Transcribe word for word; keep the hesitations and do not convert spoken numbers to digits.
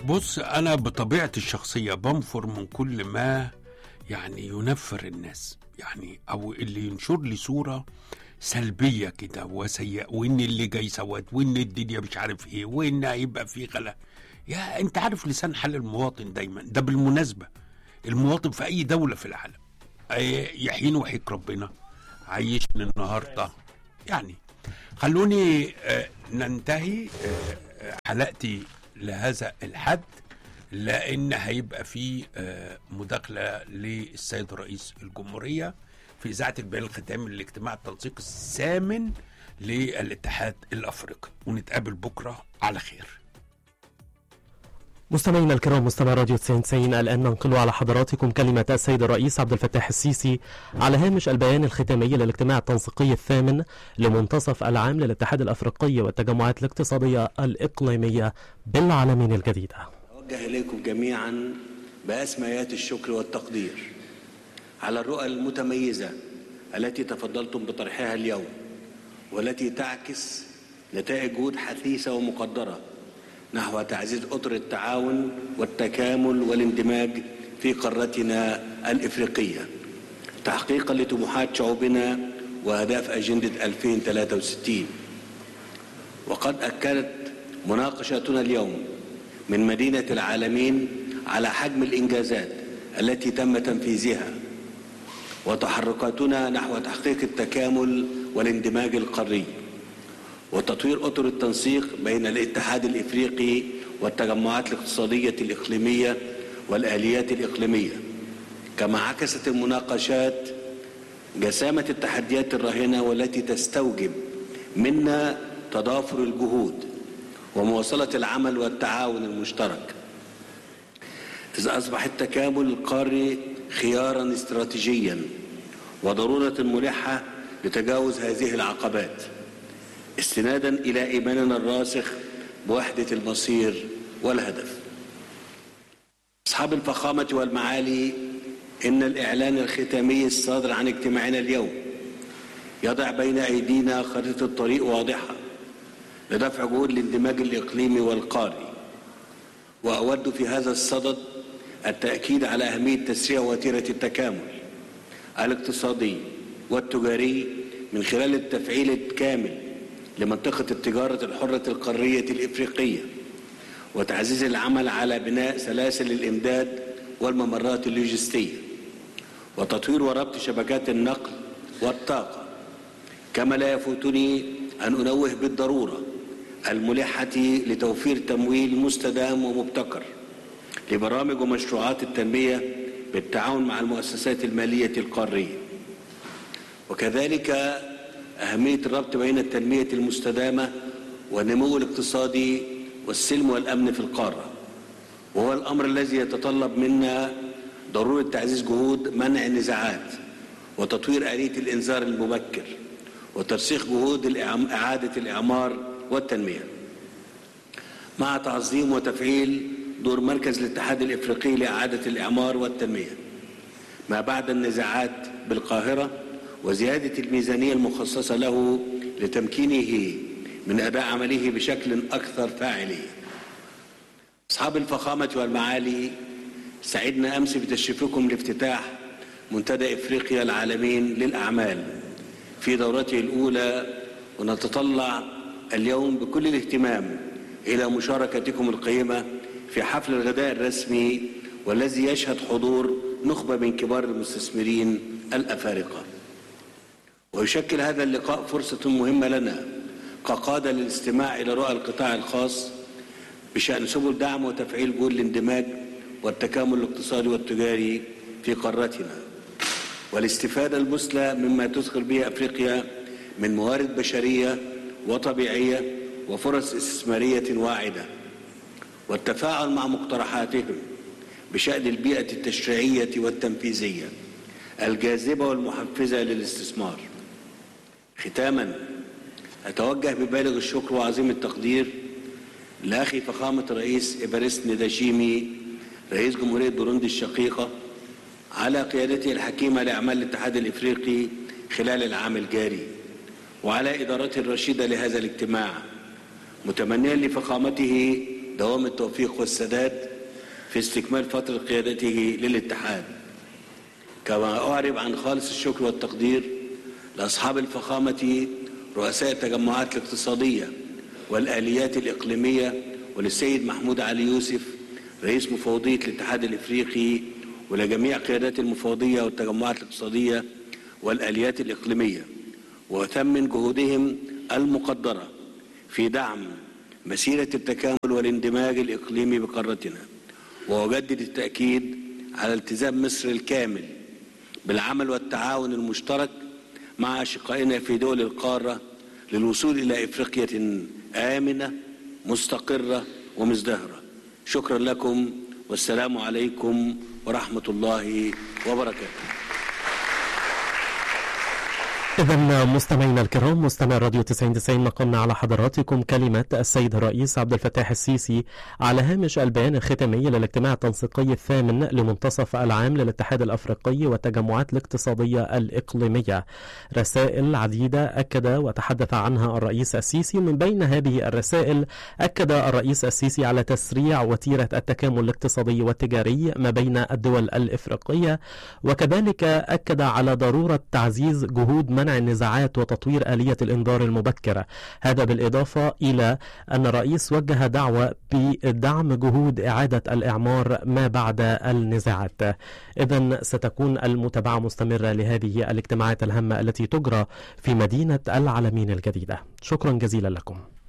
بص، أنا بطبيعتي الشخصية بنفر من كل ما يعني ينفر الناس، يعني أو اللي ينشر لي صورة سلبية كده وسيئة، وإن اللي جاي سواد، وإن الدنيا مش عارف إيه، وإن هيبقى في غلا. يا أنت عارف لسان حال المواطن دايما ده. بالمناسبة المواطن في أي دولة في العالم يحين وحيك ربنا عايشني النهاردة يعني. خلوني آه ننتهي آه حلقتي لهذا الحد، لأن هيبقى في آه مداخلة للسيد رئيس الجمهورية في إذاعة البيان الختامي للاجتماع التنسيق الثامن للاتحاد الأفريقي، ونتقابل بكرة على خير. مستمعينا الكرام، مستمع راديو تسعين تسعين، الآن ننقل على حضراتكم كلمة السيد الرئيس عبد الفتاح السيسي على هامش البيان الختامي للاجتماع التنسيقي الثامن لمنتصف العام للاتحاد الأفريقي والتجمعات الاقتصادية الإقليمية بالعالمين الجديدة. أوجه إليكم جميعا بأسميات الشكر والتقدير على الرؤى المتميزة التي تفضلتم بطرحها اليوم، والتي تعكس نتائج جهود حثيثة ومقدرة نحو تعزيز أطر التعاون والتكامل والاندماج في قارتنا الإفريقية، تحقيقا لطموحات شعوبنا وأهداف أجندة ألفين وثلاثة وستين. وقد أكدت مناقشتنا اليوم من مدينة العالمين على حجم الإنجازات التي تم تنفيذها، وتحركاتنا نحو تحقيق التكامل والاندماج القاري، وتطوير أطر التنسيق بين الاتحاد الإفريقي والتجمعات الاقتصادية الإقليمية والآليات الإقليمية. كما عكست المناقشات جسامة التحديات الراهنة والتي تستوجب منا تضافر الجهود ومواصلة العمل والتعاون المشترك، إذ أصبح التكامل القاري خيارا استراتيجيا وضرورة ملحة لتجاوز هذه العقبات، استنادا إلى إيماننا الراسخ بوحدة المصير والهدف. أصحاب الفخامة والمعالي، إن الإعلان الختامي الصادر عن اجتماعنا اليوم يضع بين أيدينا خريطة طريق واضحة لدفع جهود الاندماج الإقليمي والقاري. وأود في هذا الصدد التأكيد على أهمية تسريع وتيرة التكامل الاقتصادي والتجاري من خلال التفعيل الكامل لمنطقة التجارة الحرة القارية الإفريقية، وتعزيز العمل على بناء سلاسل الإمداد والممرات اللوجستية، وتطوير وربط شبكات النقل والطاقة. كما لا يفوتني أن أنوه بالضرورة الملحة لتوفير تمويل مستدام ومبتكر لبرامج ومشروعات التنمية بالتعاون مع المؤسسات المالية القارية، وكذلك أهمية الربط بين التنمية المستدامة والنمو الاقتصادي والسلم والأمن في القارة، وهو الأمر الذي يتطلب منا ضرورة تعزيز جهود منع النزاعات وتطوير آلية الإنذار المبكر وترسيخ جهود إعادة الإعمار والتنمية، مع تعظيم وتفعيل دور مركز الاتحاد الإفريقي لإعادة الإعمار والتنمية ما بعد النزاعات بالقاهرة، وزيادة الميزانية المخصصة له لتمكينه من أداء عمله بشكل أكثر فاعلية. أصحاب الفخامة والمعالي، سعدنا أمس بتشريفكم لافتتاح منتدى إفريقيا العالمين للأعمال في دورته الأولى، ونتطلع اليوم بكل الاهتمام إلى مشاركتكم القيمة في حفل الغداء الرسمي، والذي يشهد حضور نخبة من كبار المستثمرين الأفارقة. ويشكل هذا اللقاء فرصة مهمة لنا كقادة للاستماع إلى رؤى القطاع الخاص بشأن سبل دعم وتفعيل جهود الاندماج والتكامل الاقتصادي والتجاري في قارتنا، والاستفادة المثلى مما تزخر به أفريقيا من موارد بشرية وطبيعية وفرص استثمارية واعدة، والتفاعل مع مقترحاتهم بشأن البيئة التشريعية والتنفيذية الجاذبة والمحفزة للاستثمار. ختاما، أتوجه ببالغ الشكر وعظيم التقدير لأخي فخامة الرئيس إيفارست نداشيمي رئيس جمهورية بوروندي الشقيقة على قيادته الحكيمة لأعمال الاتحاد الإفريقي خلال العام الجاري، وعلى إدارته الرشيدة لهذا الاجتماع، متمنيا لفخامته دوام التوفيق والسداد في استكمال فترة قيادته للاتحاد. كما أعرب عن خالص الشكر والتقدير لأصحاب الفخامة رؤساء التجمعات الاقتصادية والآليات الإقليمية، وللسيد محمود علي يوسف رئيس مفوضية الاتحاد الإفريقي، ولجميع قيادات المفوضية والتجمعات الاقتصادية والآليات الإقليمية، وأثمن جهودهم المقدرة في دعم مسيرة التكامل والاندماج الإقليمي بقارتنا. وأجدد التأكيد على التزام مصر الكامل بالعمل والتعاون المشترك مع أشقائنا في دول القارة للوصول إلى إفريقيا آمنة مستقرة ومزدهرة. شكرا لكم والسلام عليكم ورحمة الله وبركاته. إذا مستمعينا الكرام، مستمع راديو تسعين تسعين، نقلنا على حضراتكم كلمة السيد الرئيس عبد الفتاح السيسي على هامش البيان الختامي للاجتماع التنسيقي الثامن لمنتصف العام للاتحاد الأفريقي والتجمعات الاقتصادية الإقليمية. رسائل عديدة أكد وتحدث عنها الرئيس السيسي. من بين هذه الرسائل أكد الرئيس السيسي على تسريع وتيرة التكامل الاقتصادي والتجاري ما بين الدول الإفريقية، وكذلك أكد على ضرورة تعزيز جهود منع النزاعات وتطوير آلية الإنذار المبكر. هذا بالإضافة إلى أن الرئيس وجه دعوة بدعم جهود إعادة الإعمار ما بعد النزاعات. إذن ستكون المتابعة مستمرة لهذه الاجتماعات الهامة التي تجرى في مدينة العلمين الجديدة. شكرا جزيلا لكم.